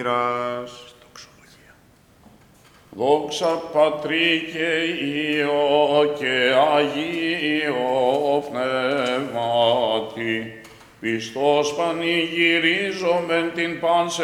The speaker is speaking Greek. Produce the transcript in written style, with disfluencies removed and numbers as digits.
Δόξα Πατρί και Υιό και Αγίο Πνεύματι, πιστός πανηγυρίζομεν την παν